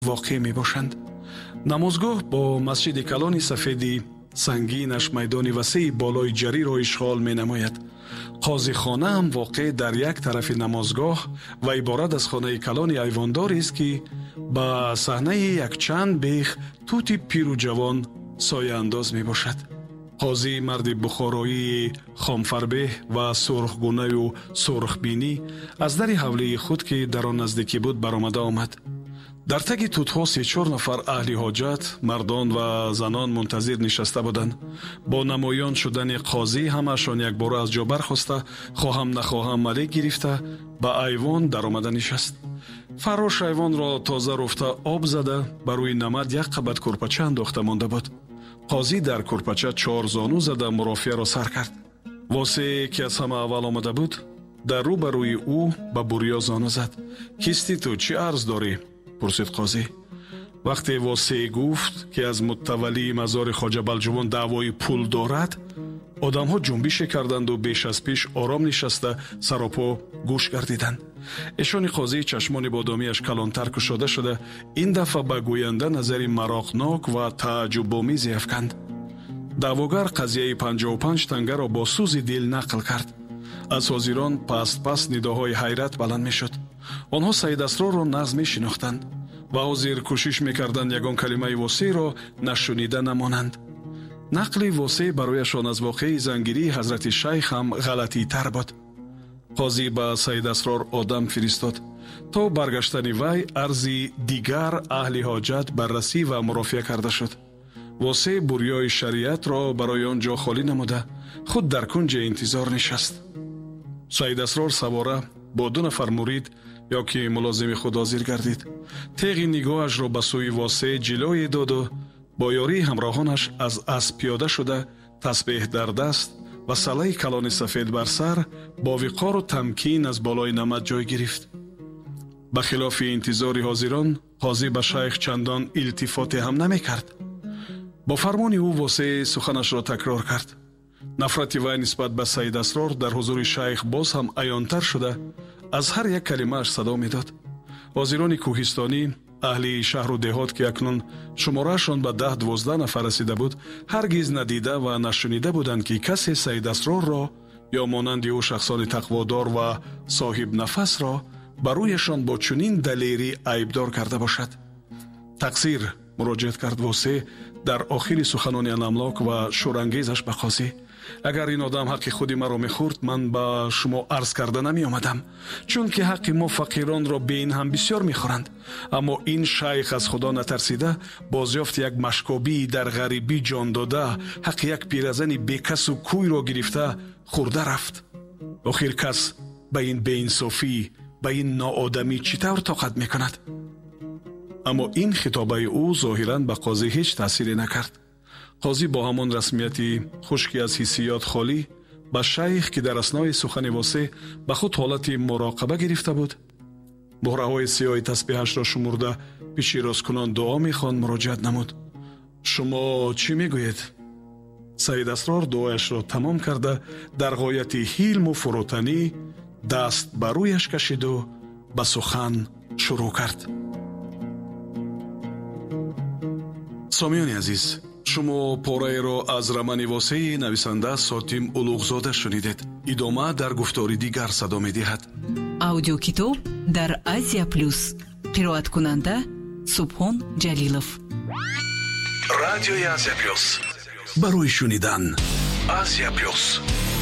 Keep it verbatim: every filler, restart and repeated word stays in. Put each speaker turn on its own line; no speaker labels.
واقع می باشند. намозгоҳ бо масҷиди калони сафеди сангинаш майдони васеи болои ҷариро ишғол менамояд. қозихона ҳам воқеъ дар як тарафи намозгоҳ ва иборат аз хонаи калони айвондорест ки ба саҳнаи якчанд бех тути пиру ҷавон сояандоз мебошад. қозӣ марди бухороии хомфарбеҳ ва сурхгунаю сурхбинӣ аз дари ҳавлии худ ки дар он наздикӣ буд баромада омад. дар таги тутҳо се чор нафар аҳли ҳоҷат, мардон ва занон мунтазир нишаста буданд. бо намоён шудани қозӣ ҳамаашон якбора аз ҷо бархоста, хоҳам нахоҳам малик гирифта ба айвон даромада нишаст. фарош айвонро тоза руфта об зада ба рӯи намад як қабат курпача андохта монда буд. қозӣ дар курпача чор зону зада мурофиаро сар кард. восее ки аз ҳама аввал омада буд, дар рӯ ба рӯи ӯ ба бурё зону зад. кисти ту чӣ арз дорӣ? пурсид қозӣ. вақте восеъ гуфт ки аз муттавалии мазори хоҷа балҷувон даъвои пул дорад, одамҳо ҷунбише карданду беш аз пиш ором нишаста саропо гӯш гардиданд. эшони қозӣ чашмони бодомиаш калонтар кушода шуда ин дафъа ба гӯянда назари мароқнок ва тааҷҷубомезе афканд. даъвогар қазияи панҷоҳу панҷ тангаро бо сӯзи дил нақл кард. аз ҳозирон паст паст нидоҳои ҳайрат баланд мешуд. онҳо Саид Асрорро нағз мешинохтанд ва ҳозир кӯшиш мекарданд ягон калимаи восеъро нашунида намонанд. нақли восеъ барояшон аз воқеаи зангирии ҳазрати шайх ҳам ғалатитар буд. қозӣ ба Саид Асрор одам фиристод то баргаштани вай арзи дигар аҳли ҳоҷат баррасӣ ва мурофиа карда шуд. восеъ бурёи шариатро барои он ҷо холӣ намуда худ дар кунҷе интизор нишаст. Саид Асрор савора бо ду нафар мурид ё ки мулозими худ ҳозир гардид. теғи нигоҳашро ба сӯи восеъ ҷилое доду бо ёрии ҳамроҳонаш аз асп пиёда шуда тасбеҳ дар даст ва салаи калони сафед бар сар бо виқору тамкин аз болои намад ҷой гирифт. ба хилофи интизори ҳозирон қозӣ ба шайх чандон илтифоте ҳам намекард. бо фармони ӯ восеъ суханашро такрор кард. нафрати вай нисбат ба Саид Асрор дар ҳузури шайх боз ҳам аёнтар шуда аз ҳар як калимааш садо медод. ҳозирони кӯҳистонӣ, аҳли шаҳру деҳот ки акнун шумораашон ба даҳ дувоздаҳ нафар расида буд, ҳаргиз надида ва нашунида буданд ки касе Саид Асрорро ё монанди ӯ шахсони тақводор ва соҳибнафасро ба рӯяшон бо чунин далерӣ айбдор карда бошад. тақсир муроҷиат кард восеъ дар охири суханони анамлок ва шӯрангезаш ба қозӣ. агар ин одам ҳаққи худи маро мехӯрд, ман ба шумо арз карда намеомадам, чунки ҳаққи мо фақиронро беин ҳам бисёр мехӯранд. аммо ин шайх аз худо натарсида бозёфти як машкобии дар ғарибӣ ҷон дода ҳаққи як пиразани бекасу кӯйро гирифта хӯрда рафт. охир кас ба ин беинсофӣ, ба ин ноодамӣ чӣ тавр тоқат мекунад? аммо ин хитобаи ӯ зоҳиран ба қозӣ ҳеҷ таъсире накард. қозӣ бо ҳамон расмияти хушки аз ҳиссиёт холӣ ба шайх ки дар аснои сухани восеъ ба худ ҳолати муроқаба гирифта буд, боҳраҳои сиёҳи тасбеҳашро шумурда пиши росткунон дуо мехонд муроҷиат намуд. шумо чӣ мегӯед? Саид Асрор дуояшро тамом карда дар ғояти ҳилму фурӯтанӣ даст ба рӯяш кашиду ба сухан шурӯъ кард. сомиёни азиз, шумо пораеро аз рамани восеъи нависанда Сотим Улуғзода шунидед. идома дар гуфтори дигар садо медиҳад.
аудиокитоб дар Азия Плюс. қироаткунанда Субҳон Ҷалилов.
радиои Азия Плюс, барои шунидан Азия Плюс.